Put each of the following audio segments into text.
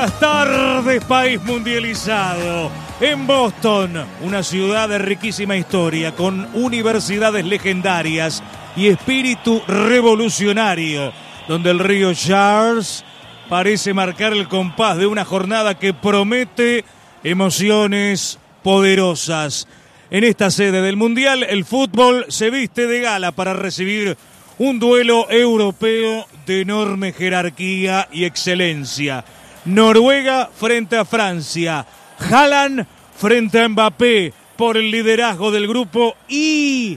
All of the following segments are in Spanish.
Buenas tardes, país mundializado. En Boston, una ciudad de riquísima historia, con universidades legendarias y espíritu revolucionario, donde el río Charles parece marcar el compás de una jornada que promete emociones poderosas. En esta sede del Mundial, el fútbol se viste de gala para recibir un duelo europeo de enorme jerarquía y excelencia. Noruega frente a Francia, Haaland frente a Mbappé por el liderazgo del grupo y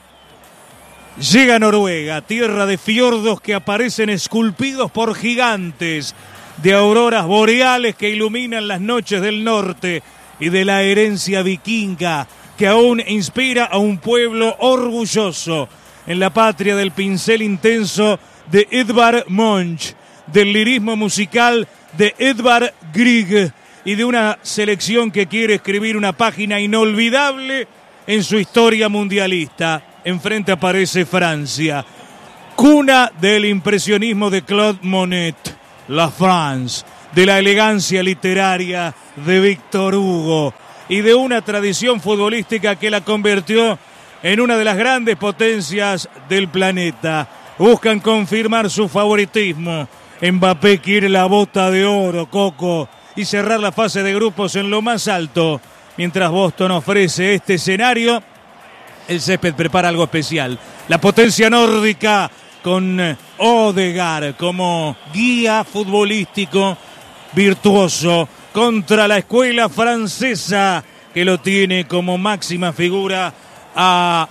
llega Noruega, tierra de fiordos que aparecen esculpidos por gigantes, de auroras boreales que iluminan las noches del norte y de la herencia vikinga que aún inspira a un pueblo orgulloso en la patria del pincel intenso de Edvard Munch, del lirismo musical de Edvard Grieg y de una selección que quiere escribir una página inolvidable en su historia mundialista. Enfrente aparece Francia, cuna del impresionismo de Claude Monet, la France, de la elegancia literaria de Víctor Hugo y de una tradición futbolística que la convirtió en una de las grandes potencias del planeta. Buscan confirmar su favoritismo. Mbappé quiere la bota de oro, Coco, y cerrar la fase de grupos en lo más alto. Mientras Boston ofrece este escenario, el césped prepara algo especial. La potencia nórdica con Odegaard como guía futbolístico virtuoso contra la escuela francesa que lo tiene como máxima figura a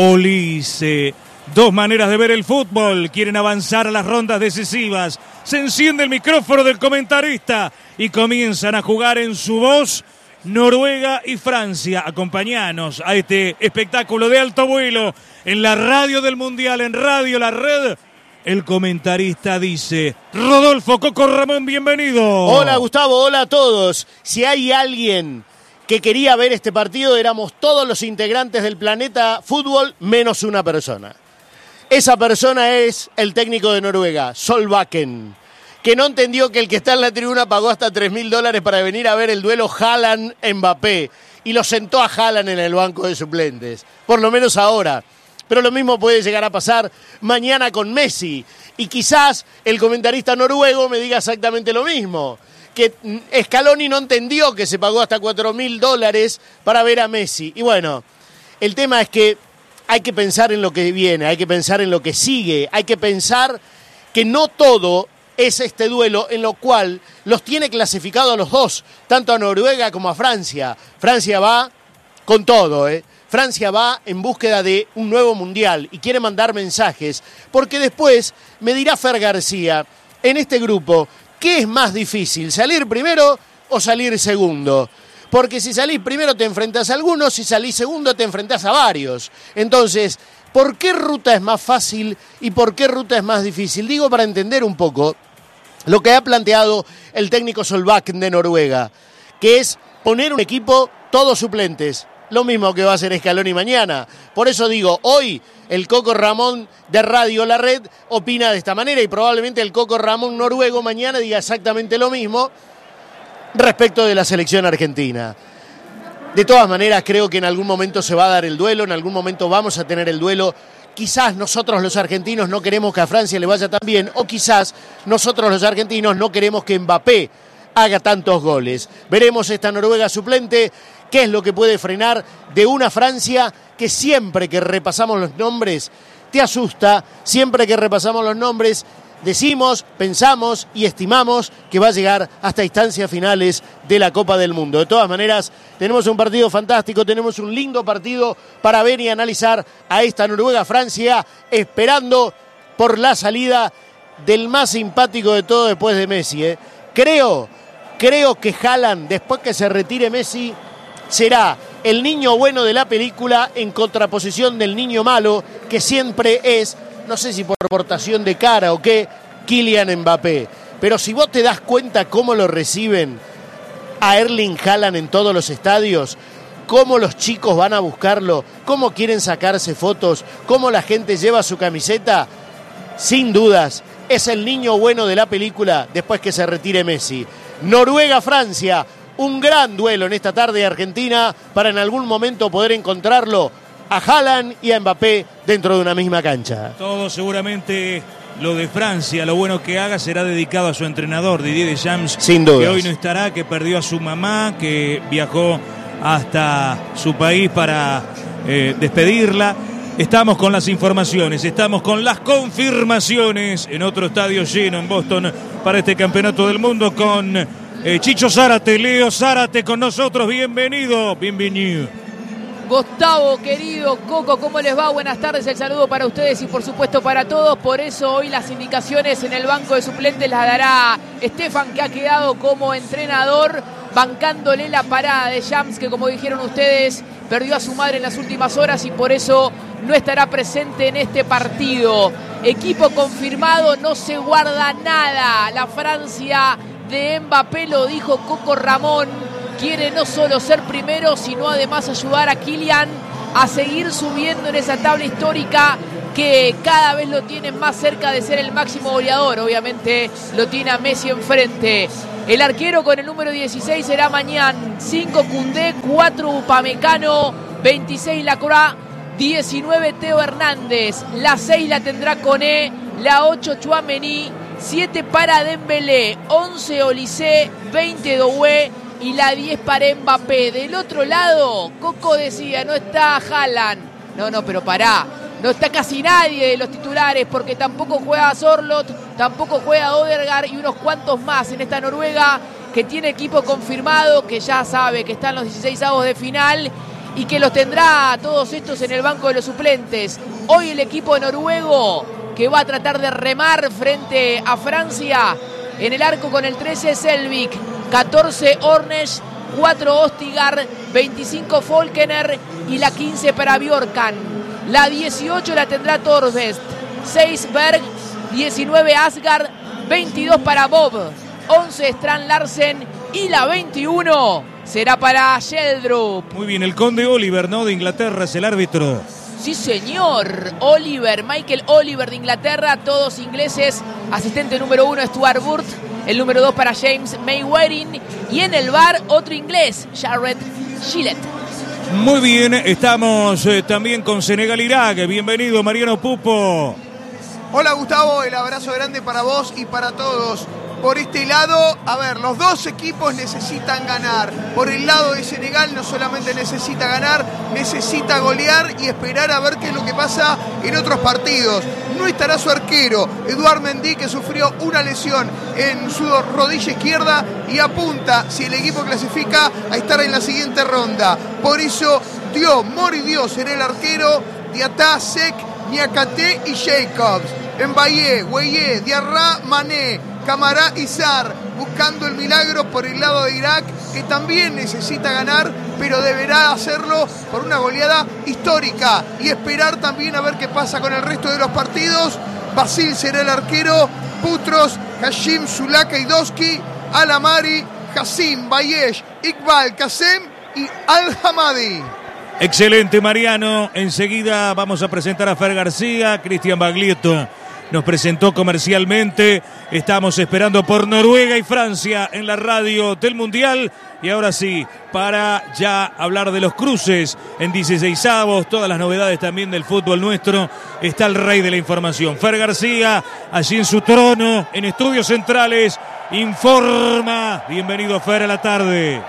Olise. Dos maneras de ver el fútbol. Quieren avanzar a las rondas decisivas. Se enciende el micrófono del comentarista y comienzan a jugar en su voz Noruega y Francia. Acompáñanos a este espectáculo de alto vuelo en la radio del Mundial, en Radio La Red. El comentarista dice: Rodolfo Coco Ramón, bienvenido. Hola Gustavo, hola a todos. Si hay alguien que quería ver este partido, éramos todos los integrantes del Planeta Fútbol menos una persona. Esa persona es el técnico de Noruega, Solbakken, que no entendió que el que está en la tribuna pagó hasta $3.000 para venir a ver el duelo Haaland-Mbappé y lo sentó a Haaland en el banco de suplentes, por lo menos ahora. Pero lo mismo puede llegar a pasar mañana con Messi y quizás el comentarista noruego me diga exactamente lo mismo, que Scaloni no entendió que se pagó hasta $4.000 para ver a Messi. Y bueno, el tema es que hay que pensar en lo que viene, hay que pensar en lo que sigue, hay que pensar que no todo es este duelo en lo cual los tiene clasificados a los dos, tanto a Noruega como a Francia. Francia va con todo, Francia va en búsqueda de un nuevo mundial y quiere mandar mensajes, porque después me dirá Fer García, en este grupo, ¿qué es más difícil, salir primero o salir segundo? Porque si salís primero te enfrentás a algunos, si salís segundo te enfrentás a varios. Entonces, ¿por qué ruta es más fácil y por qué ruta es más difícil? Digo para entender un poco lo que ha planteado el técnico Solbakken de Noruega, que es poner un equipo todos suplentes. Lo mismo que va a hacer Scaloni mañana. Por eso digo, hoy el Coco Ramón de Radio La Red opina de esta manera y probablemente el Coco Ramón noruego mañana diga exactamente lo mismo respecto de la selección argentina. De todas maneras, creo que en algún momento se va a dar el duelo, en algún momento vamos a tener el duelo. Quizás nosotros los argentinos no queremos que a Francia le vaya tan bien, o quizás nosotros los argentinos no queremos que Mbappé haga tantos goles. Veremos esta Noruega suplente, qué es lo que puede frenar de una Francia que siempre que repasamos los nombres te asusta, siempre que repasamos los nombres decimos, pensamos y estimamos que va a llegar hasta instancias finales de la Copa del Mundo. De todas maneras, tenemos un partido fantástico, tenemos un lindo partido para ver y analizar a esta Noruega-Francia, esperando por la salida del más simpático de todo después de Messi. Creo que Haaland, después que se retire Messi, será el niño bueno de la película en contraposición del niño malo, que siempre es, no sé si por portación de cara o qué, Kylian Mbappé. Pero si vos te das cuenta cómo lo reciben a Erling Haaland en todos los estadios, cómo los chicos van a buscarlo, cómo quieren sacarse fotos, cómo la gente lleva su camiseta, sin dudas, es el niño bueno de la película después que se retire Messi. Noruega-Francia. Un gran duelo en esta tarde de Argentina para en algún momento poder encontrarlo a Haaland y a Mbappé dentro de una misma cancha. Todo seguramente lo de Francia, lo bueno que haga será dedicado a su entrenador, Didier Deschamps, sin duda, que hoy no estará, que perdió a su mamá, que viajó hasta su país para despedirla. Estamos con las informaciones, estamos con las confirmaciones en otro estadio lleno en Boston para este campeonato del mundo con Chicho Zárate, Leo Zárate con nosotros. Bienvenido. Gustavo, querido, Coco, ¿cómo les va? Buenas tardes, el saludo para ustedes y por supuesto para todos. Por eso hoy las indicaciones en el banco de suplentes las dará Stefan, que ha quedado como entrenador, bancándole la parada de Shams, que como dijeron ustedes, perdió a su madre en las últimas horas y por eso no estará presente en este partido. Equipo confirmado, no se guarda nada. La Francia de Mbappé, lo dijo Coco Ramón, quiere no solo ser primero, sino además ayudar a Kylian a seguir subiendo en esa tabla histórica que cada vez lo tiene más cerca de ser el máximo goleador. Obviamente lo tiene a Messi enfrente. El arquero con el número 16 será Mañán, 5 Koundé, 4 Upamecano, 26 Lacroix, 19 Teo Hernández, la 6 la tendrá Koné, la 8 Tchouaméni, 7 para Dembélé, 11 Olise, 20 Doué y la 10 para Mbappé. Del otro lado, Coco decía, no está Haaland. No, pero pará. No está casi nadie de los titulares porque tampoco juega Sorloth, tampoco juega Odegaard y unos cuantos más en esta Noruega que tiene equipo confirmado, que ya sabe que están los 16avos de final y que los tendrá todos estos en el banco de los suplentes. Hoy el equipo noruego que va a tratar de remar frente a Francia en el arco con el 13 Selvik, 14 Ornesh, 4 Ostigar, 25 Folkener y la 15 para Bjorkan. La 18 la tendrá Torvest, 6 Berg, 19 Asgard, 22 para Bob, 11 Strand Larsen y la 21 será para Sheldrup. Muy bien, el conde Oliver, ¿no? De Inglaterra es el árbitro. Sí, señor. Oliver, Michael Oliver de Inglaterra, todos ingleses. Asistente número 1, Stuart Burt. El número 2 para James Mayweather. Y en el VAR, otro inglés, Jared Gillett. Muy bien, estamos también con Senegal-Irak. Bienvenido, Mariano Pupo. Hola, Gustavo. El abrazo grande para vos y para todos. Por este lado, a ver, los dos equipos necesitan ganar. Por el lado de Senegal no solamente necesita ganar, necesita golear y esperar a ver qué es lo que pasa en otros partidos. No estará su arquero, Edouard Mendy, que sufrió una lesión en su rodilla izquierda y apunta, si el equipo clasifica, a estar en la siguiente ronda. Por eso, Mori Diop será el arquero, Diatta, Sek, Niakate y Jacobs. Mbaye, Gueye, Diarra, Mané, Camará y Sarr, buscando el milagro por el lado de Irak, que también necesita ganar, pero deberá hacerlo por una goleada histórica y esperar también a ver qué pasa con el resto de los partidos. Basil será el arquero, Putros, Hashim, Sulaka y Doski, Alamari, Hassim, Bayesh, Iqbal, Kasem y Al-Hamadi. Excelente, Mariano. Enseguida vamos a presentar a Fer García, Cristian Baglietto nos presentó comercialmente. Estamos esperando por Noruega y Francia en la radio del Mundial. Y ahora sí, para ya hablar de los cruces en 16avos, todas las novedades también del fútbol nuestro, está el rey de la información. Fer García, allí en su trono, en Estudios Centrales, informa. Bienvenido, Fer, a la tarde.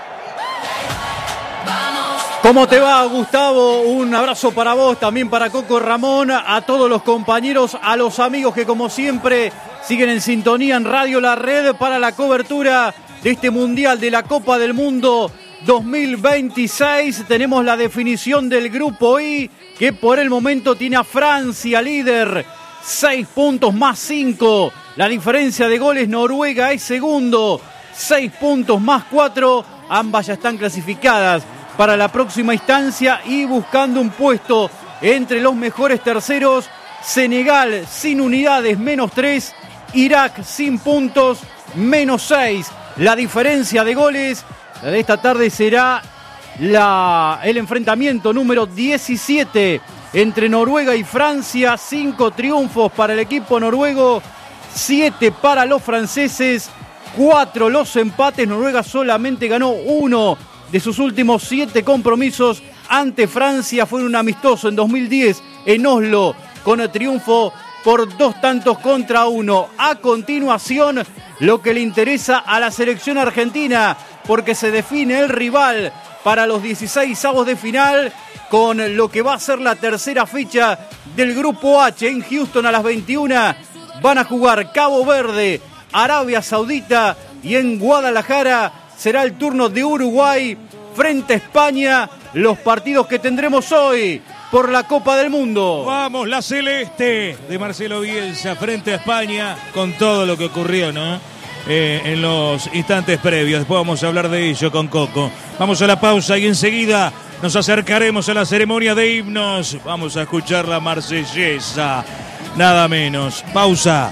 ¿Cómo te va, Gustavo? Un abrazo para vos, también para Coco Ramón, a todos los compañeros, a los amigos que como siempre siguen en sintonía en Radio La Red para la cobertura de este Mundial de la Copa del Mundo 2026. Tenemos la definición del Grupo I, que por el momento tiene a Francia líder, 6 puntos más 5. La diferencia de goles, Noruega es segundo, 6 puntos más 4. Ambas ya están clasificadas para la próxima instancia y buscando un puesto entre los mejores terceros. Senegal sin unidades, menos 3. Irak sin puntos, menos 6. La diferencia de goles de esta tarde será el enfrentamiento número 17 entre Noruega y Francia. 5 triunfos para el equipo noruego, 7 para los franceses. 4 los empates. Noruega solamente ganó 1 de sus últimos 7 compromisos ante Francia. Fue un amistoso en 2010 en Oslo con el triunfo por 2-1. A continuación, lo que le interesa a la selección argentina, porque se define el rival para los 16avos de final con lo que va a ser la tercera fecha del Grupo H. En Houston a las 21 van a jugar Cabo Verde, Arabia Saudita, y en Guadalajara será el turno de Uruguay frente a España. Los partidos que tendremos hoy por la Copa del Mundo. Vamos, la celeste de Marcelo Bielsa frente a España, con todo lo que ocurrió, ¿no? En los instantes previos. Después vamos a hablar de ello con Coco. Vamos a la pausa y enseguida nos acercaremos a la ceremonia de himnos. Vamos a escuchar la marsellesa, nada menos. Pausa.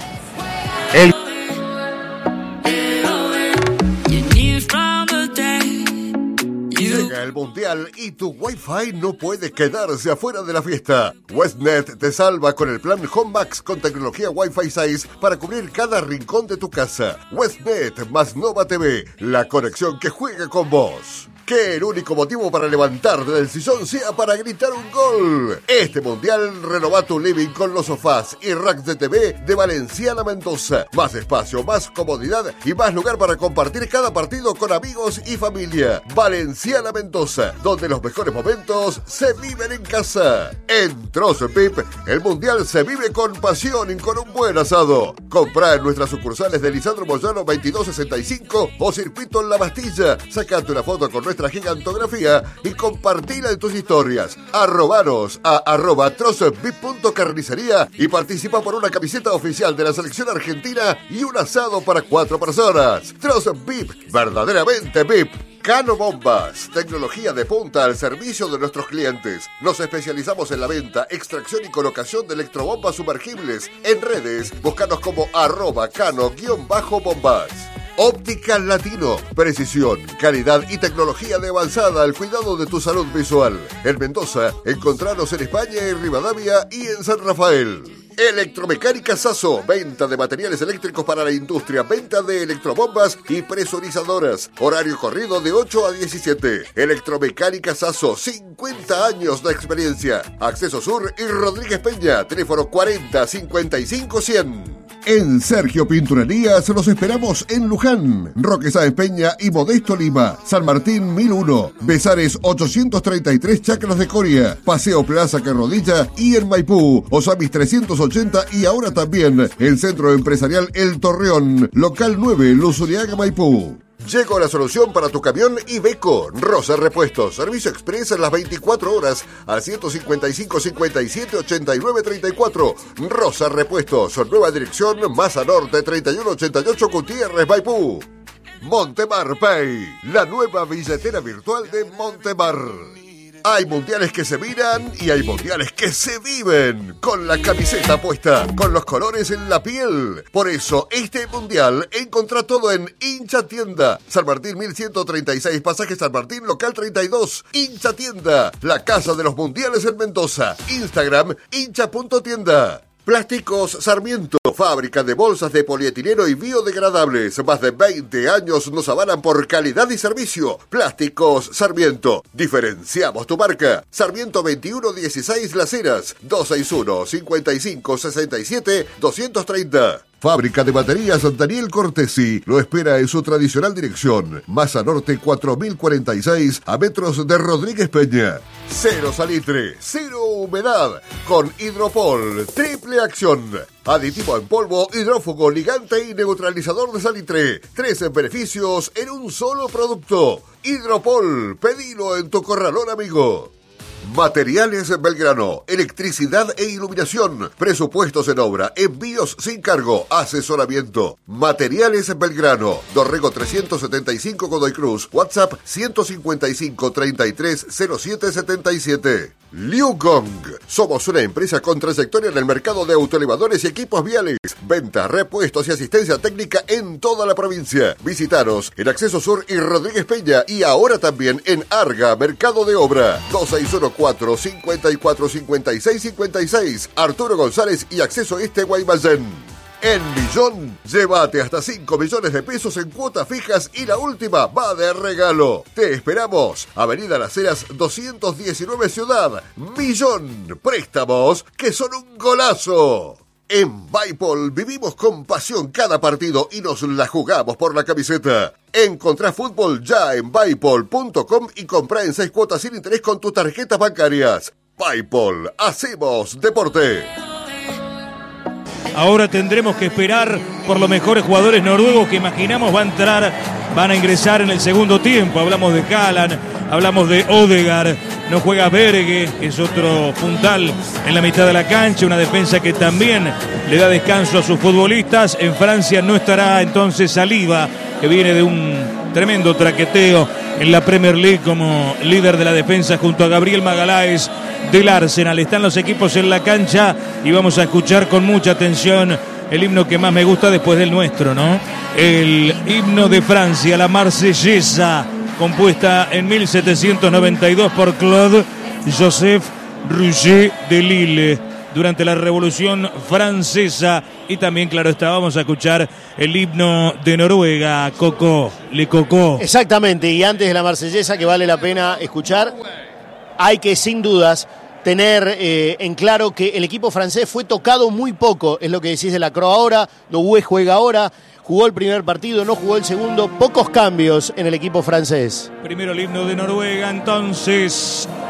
Llega el Mundial y tu Wi-Fi no puede quedarse afuera de la fiesta. Westnet te salva con el plan Home Max con tecnología Wi-Fi 6 para cubrir cada rincón de tu casa. Westnet más Nova TV, la conexión que juega con vos. Que el único motivo para levantarte del sillón sea para gritar un gol. Este Mundial renová tu living con los sofás y racks de TV de Valenciana Mendoza. Más espacio, más comodidad y más lugar para compartir cada partido con amigos y familia. Valenciana Mendoza, donde los mejores momentos se viven en casa. En Trozo Pip, el Mundial se vive con pasión y con un buen asado. Comprá en nuestras sucursales de Lisandro Moyano 2265 o Circuito en La Bastilla. Sacate una foto con nuestra gigantografía y compartila en tus historias. Arrobanos a @trozopip.carnicería y participa por una camiseta oficial de la selección argentina y un asado para 4 personas. Trozo Pip, verdaderamente Pip. Cano Bombas, tecnología de punta al servicio de nuestros clientes. Nos especializamos en la venta, extracción y colocación de electrobombas sumergibles. En redes, búscanos como @cano_bombas. Óptica Latino, precisión, calidad y tecnología de avanzada al cuidado de tu salud visual. En Mendoza, encontranos en España, en Rivadavia y en San Rafael. Electromecánica Sasso, venta de materiales eléctricos para la industria, venta de electrobombas y presurizadoras. Horario corrido de 8 a 17. Electromecánica Sasso, 50 años de experiencia. Acceso Sur y Rodríguez Peña, teléfono 40 55 100. En Sergio Pinturerías los esperamos en Luján, Roque Sáenz Peña y Modesto Lima, San Martín 1001, Besares 833 Chacras de Coria, Paseo Plaza Carrodilla y en Maipú, Osamis 380 y ahora también el Centro Empresarial El Torreón, Local 9, Luzuriaga, Maipú. Llegó la solución para tu camión Iveco. Rosa Repuestos, servicio express en las 24 horas al 155 57 89 34. Rosa Repuestos, nueva dirección, Maza Norte 3188 Gutiérrez, Maipú. Montemar Pay, la nueva billetera virtual de Montemar. Hay mundiales que se miran y hay mundiales que se viven. Con la camiseta puesta, con los colores en la piel. Por eso, este mundial encontrá todo en Hincha Tienda. San Martín 1136, pasaje San Martín, local 32. Hincha Tienda, la casa de los mundiales en Mendoza. Instagram, hincha.tienda. Plásticos Sarmiento, fábrica de bolsas de polietileno y biodegradables. Más de 20 años nos avalan por calidad y servicio. Plásticos Sarmiento. Diferenciamos tu marca. Sarmiento 2116 Las Heras, 261 55 67 230. Fábrica de baterías Daniel Cortesi lo espera en su tradicional dirección. Maza Norte 4046 a metros de Rodríguez Peña. Cero salitre, cero humedad. Con Hidropol, triple acción. Aditivo en polvo, hidrófugo, ligante y neutralizador de salitre. 13 beneficios en un solo producto. Hidropol, pedilo en tu corralón amigo. Materiales Belgrano, electricidad e iluminación, presupuestos en obra, envíos sin cargo, asesoramiento. Materiales Belgrano, Dorrego 375 Godoy Cruz, WhatsApp 155 33 07 77. Liu Gong, somos una empresa con trayectoria en el mercado de autoelevadores y equipos viales. Venta, repuestos y asistencia técnica en toda la provincia. Visítanos en Acceso Sur y Rodríguez Peña y ahora también en Arga, Mercado de Obra. 2614 54 56 56. Arturo González y Acceso Este Guaymallén. En Millón, llévate hasta 5 millones de pesos en cuotas fijas y la última va de regalo. Te esperamos. Avenida Las Heras 219 Ciudad. Millón. Préstamos que son un golazo. En Bipol vivimos con pasión cada partido y nos la jugamos por la camiseta. Encontrá fútbol ya en Bipol.com y comprá en 6 cuotas sin interés con tus tarjetas bancarias. Bipol, hacemos deporte. Ahora tendremos que esperar por los mejores jugadores noruegos que imaginamos van a ingresar en el segundo tiempo. Hablamos de Haaland, hablamos de Odegaard, no juega Berge, que es otro puntal en la mitad de la cancha, una defensa que también le da descanso a sus futbolistas. En Francia no estará entonces Saliba, que viene de un tremendo traqueteo en la Premier League como líder de la defensa junto a Gabriel Magalhaes del Arsenal. Están los equipos en la cancha y vamos a escuchar con mucha atención el himno que más me gusta después del nuestro, ¿no? El himno de Francia, la Marsellesa, compuesta en 1792 por Claude Joseph Rouget de Lille durante la Revolución Francesa. Y también, claro está, vamos a escuchar el himno de Noruega, Coco, Le Coco. Exactamente, y antes de la Marsellesa, que vale la pena escuchar, hay que sin dudas tener en claro que el equipo francés fue tocado muy poco, es lo que decís de la Croa ahora, Doué juega ahora, jugó el primer partido, no jugó el segundo, pocos cambios en el equipo francés. Primero el himno de Noruega, entonces